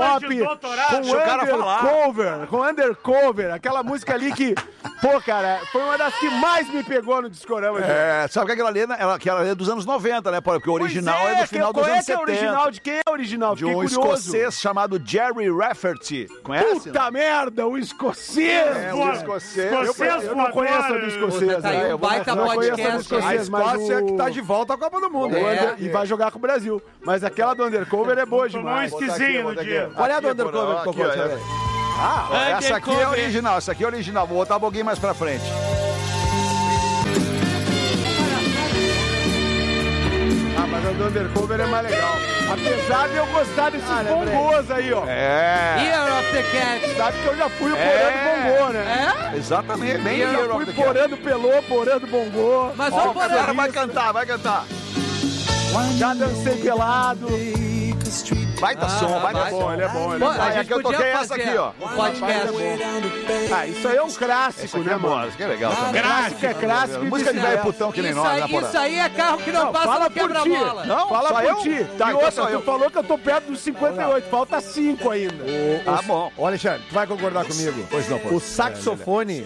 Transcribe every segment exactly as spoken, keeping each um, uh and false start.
pop com Undercover, com Undercover, aquela música ali que, pô, cara, foi uma das que mais me pegou no Discorama. É, sabe que aquela ali, ela, aquela ali é dos anos noventa, né? Porque o original é, é do final que, dos anos é setenta. Qual é original? De quem é original? De um curioso. escocês chamado Jerry Rafferty. Conhece? Puta merda, o escocês! É, o escocês. escocês. Eu, eu não conheço a do escocês. Tá aí um baita podcast. A Escócia o... que tá de volta à Copa do Mundo. É. E vai jogar com o Brasil. Mas aquela do Undercover é boa demais. Tomou um esquisinho no dia. Qual é a do Undercover, Cocô? Ah, essa aqui é original, essa aqui é original. Vou botar um pouquinho mais pra frente. Ah, mas a do Undercover é mais legal. Apesar de eu gostar desses ah, bongôs aí, ó. É. Year of the Cat. Sabe que eu já fui o é. porando bongô, né? É? Exatamente. Bem eu já fui porando pelô, porando bongô. Mas ó, o cara vai cantar, vai cantar. Já dancei pelado. Baita ah, som, baita é bom, ele é bom. Ele Pô, é bom. a gente que eu toquei essa aqui, ó. Um podcast. Ah, isso aí é um clássico, né, é mano? Isso que é legal. Ah, clássico é clássico. Música de velho putão que nem isso nós, aí, né, Isso aí é carro que não, não passa no quebra-mola. Não, fala por eu? ti. Tá, e então outra, eu. tu falou que eu tô perto dos cinquenta e oito, falta cinco ainda. Tá bom. Ô, Alexandre, tu vai concordar comigo? Pois não, pô. O saxofone,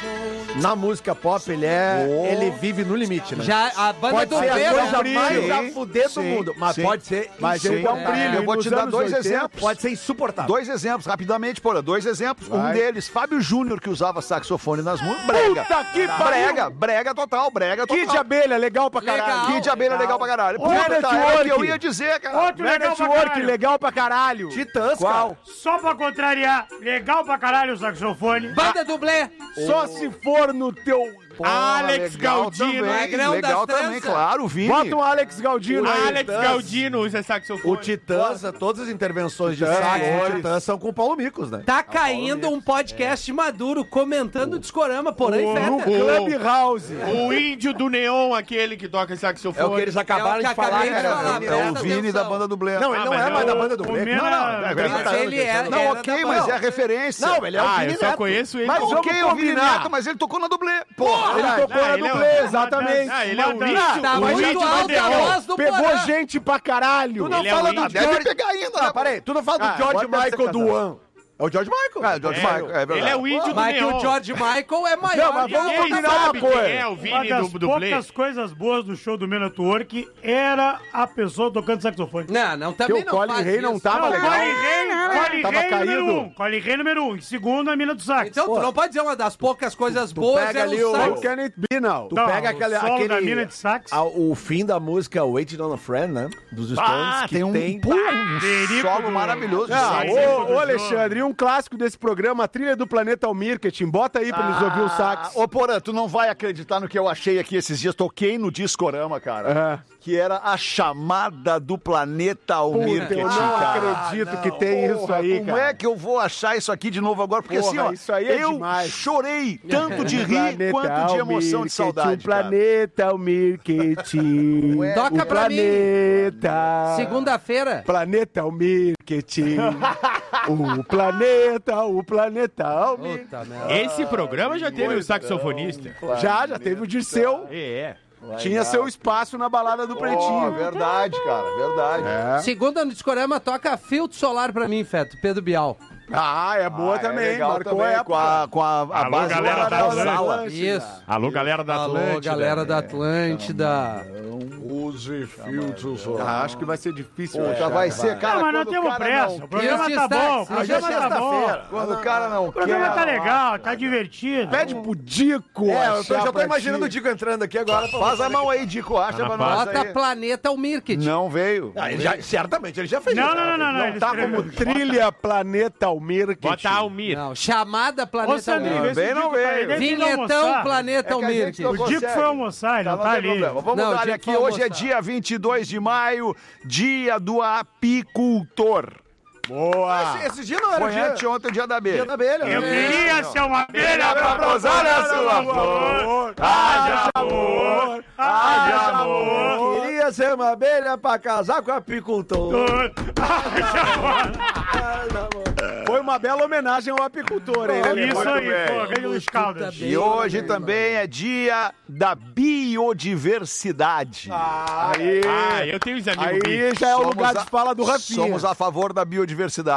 na música pop, ele é... Ele vive no limite, né? Já a banda pode do ser Beira, a coisa mais a fuder do mundo, mas pode ser Mas ele é um brilho. Eu vou te dar dois exemplos. Pode ser insuportável. Dois exemplos, rapidamente, porra. Dois exemplos. Vai. Um deles, Fábio Júnior, que usava saxofone nas músicas. Brega. Puta que pariu. Brega, brega total, brega total. Kid de abelha, legal pra caralho. Legal. Kid de abelha, legal pra caralho. Outro Puta, é network. o que eu ia dizer, cara. Outro legal pra Network, caralho. legal pra caralho. Titãs, Qual? cara. Só pra contrariar, legal pra caralho o saxofone. Banda dublê. Só se for no teu... Porra, Alex legal Galdino, também, Magrão legal das também, tranças. claro, o Vini. Bota um Alex Galdino aí. Alex Galdino usa saxofone. O Titãs, todas as intervenções de Titãs, sax é. do Titãs são com o Paulo Micos, né? Tá caindo um podcast maduro comentando o Discorama, porém, No feta. Clubhouse. O índio do neon, aquele que toca saxofone. É o que eles acabaram É o que de falar, acabei de cara. falar, É o presta Vini atenção. da banda do Blé. Não, ele Ah, não mas é mais o- da banda do o Black. Mena- Não, não. é trinta Mas anos ele é... tentando- Não, era ok, da mas banda. é a referência. Não, ele é o Ah, Vini eu só Neto. conheço ele. Mas vamos ok, o Vini combinar. Neto, mas ele tocou na dublê. Porra! Ele tocou Ah, na ele é o- dublê, exatamente. Ah, ele é o Mas índio. Tá o muito índio do alta a neon. voz do Pegou Porã. gente pra caralho. Tu não Ele é fala o do índio. Deve George... pegar ainda, Não, né? peraí. Tu não fala Ah, do George agora deve ser Michael do casado. One. É o George Michael. Ah, George Michael, é verdade. Ele é o índio do Mas que neon. o George Michael é maior. Não, mas que vamos ele. combinar uma sabe coisa. quem é o Uma Vini das do dublê? poucas coisas boas do show do Men Network era a pessoa tocando saxofone. Não, não, Porque também o não Colin faz Rey não isso. tava Não, legal. Colin Rey, Colin Tava Rey caído. número um. Colin Rey número um. Em segundo, a mina do sax. Então tu não pode dizer uma das poucas coisas tu boas pega é ali o o- How sax. can it be now? Tu Não, pega o aquele... solo aquele da mina de sax. a- o fim da música Waiting on a Friend, né? Dos Stones. Ah, que tem um, tem... pô, um Derico solo do- maravilhoso. Ah, Sim. Sim. ô, ô, Alexandre, e um clássico desse programa, a trilha do Planeta Almirketing. Bota aí pra eles ouvir o sax. Ô, Porã, tu não vai acreditar no que eu achei aqui esses dias. Toquei no Discorama, cara. É. Que era a chamada do Planeta Puta, Almirketing, eu não cara. acredito que tem isso Porra, aí, como cara. é que eu vou achar isso aqui de novo agora? Porque Porra, assim, ó, isso aí é eu demais. chorei tanto de rir Planeta quanto de emoção de Almirketing, saudade, O planeta Almirketing. Toca o pra mim. planeta. Segunda-feira. Planeta Almirketing. O planeta, o planeta Almirketing. Puta merda. Esse programa já teve o saxofonista. Já, já teve o Dirceu. É. Tinha seu espaço na balada do Oh, Pretinho. verdade, cara, verdade. É. Segunda no Discorama, toca filtro solar pra mim, Feto. Pedro Bial. Ah, é boa Ah, é também. legal Marcou também, época. com a, com a, a Alô, base galera lá da da Atlântida. sala. Isso. Alô, galera da Alô, Atlântida. galera da Atlântida. Use filtros. Ah, acho que vai ser difícil. Puta, achar, vai cara. ser, cara, Não, mas não quando o temos cara pressa. não- O programa E os tá bom. O destaques? Hoje é programa tá bom. sexta-feira. Quando o cara não O programa quer... tá legal, tá divertido. Pede pro Dico. É, eu tô- achar já tô pra imaginando o ti. Dico entrando aqui agora. pra- Faz a mão aí, Dico, acha pra nós Bota aí. Planeta Almirketing. Não veio. Ah, ele já, certamente, ele já fez Não, isso. não, não, não. Não ele tá escreveu. como trilha Planeta Almirketing. Bota Almir. Não, chamada Planeta Ô, Sandrinho, Almirketing. vê se Bem o não Dico tá aí. veio. Deve ir Vinhetão almoçar. Planeta É que a gente Almirketing. não O Dico consegue. foi almoçar, ele Tá, não não tá tem ali. problema. Vamos Não, dar dia aqui. que Hoje é almoçar. dia vinte e dois de maio, dia do apicultor. Boa. Esse, esse dia não era o Foi dia, anteontem, dia da abelha. dia da abelha. Eu né? queria ser uma abelha pra pousar na sua flor. Haja amor. Haja amor. Queria ser uma abelha pra casar com o apicultor. Foi uma bela homenagem ao apicultor, hein? né? Isso Muito aí, bem. pô, grande Luiz Caldas. E hoje também é dia da biodiversidade. Aí, Ah, eu tenho uns amigos bi. aí já é o Somos lugar a- de fala do Rafinha. Somos a favor da biodiversidade.